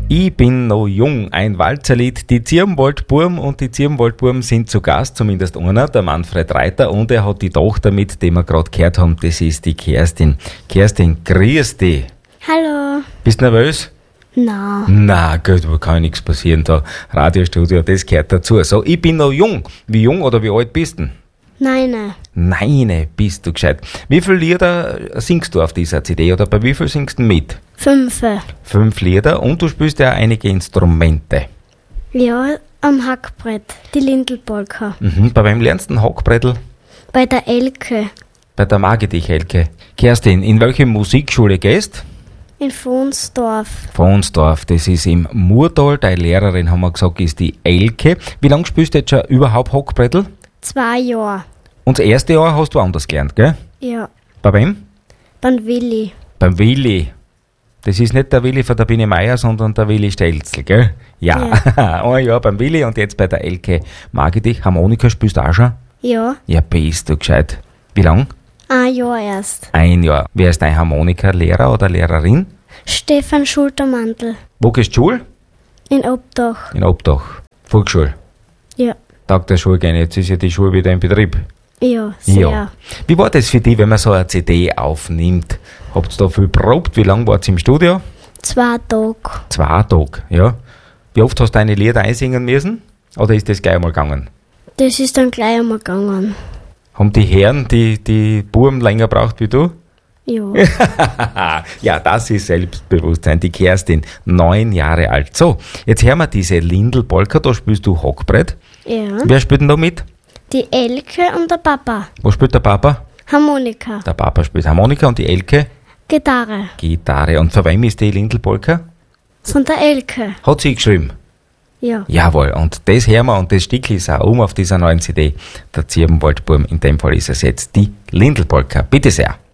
Ich bin noch jung, ein Walzerlied. Die Zirbenwaldburm und die Zirbenwaldburm sind zu Gast, zumindest einer, der Manfred Reiter, und er hat die Tochter mit, die wir gerade gehört haben, das ist die Kerstin. Kerstin, grüß dich. Hallo. Bist du nervös? Na. Na gut, da kann ja nichts passieren, da Radiostudio, das gehört dazu. So, ich bin noch jung. Wie jung oder wie alt bist du? Nein. Nein, bist du gescheit. Wie viele Lieder singst du auf dieser CD oder bei wie viel singst du mit? 5. 5 Lieder und du spielst ja einige Instrumente. Ja, am Hackbrett, die Lindelpolka. Bei wem lernst du den Hackbrettel? Bei der Elke Bei der Magedich Elke. Kerstin, in welche Musikschule gehst? in Fonsdorf. Fonsdorf, das ist im Murtal. Deine Lehrerin, haben wir gesagt, ist die Elke. Wie lange spielst du jetzt schon überhaupt Hackbrettel? 2 Jahre. Und das erste Jahr hast du anders gelernt, gell? Ja, Bei wem? beim Willi. Beim Willi. Das ist nicht der Willi von der Biene Meier, sondern der Willi Stelzl, gell? Ja. Ein Jahr beim Willi und jetzt bei der Elke Magedich. Harmonika spielst du auch schon? Ja, Ja, bist du gescheit. Wie lang? 1 Jahr erst. 1 Jahr. Wer ist dein Harmonikerlehrer oder Lehrerin? Stefan Schultermantel Wo gehst du Schule? in Obdach. In Obdach. Volksschule. Ja, Tag der Schule gehen, jetzt ist ja die Schule wieder in Betrieb. ja, sehr. Wie war das für dich, wenn man so eine CD aufnimmt? Habt ihr da viel probt? Wie lange wart ihr im Studio? 2 Tage. 2 Tage, ja. Wie oft hast du deine Lieder einsingen müssen? Oder ist das gleich einmal gegangen? Das ist dann gleich einmal gegangen. Haben die Herren, die Buben länger braucht wie du? Ja. Ja, das ist Selbstbewusstsein. Die Kerstin, 9 Jahre alt. So, jetzt hören wir diese Lindelpolka, da spielst du Hackbrett. Ja. Wer spielt denn da mit? Die Elke und der Papa. Wo spielt der Papa? Harmonika. Der Papa spielt Harmonika und die Elke Gitarre. Gitarre. Und von wem ist die Lindelpolka? Von der Elke. Hat sie geschrieben? Ja. Jawohl, und das hören wir und das Stück ist auch auf dieser neuen CD. Der Zirbenwaldburm, in dem Fall ist es jetzt die Lindelpolka. Bitte sehr.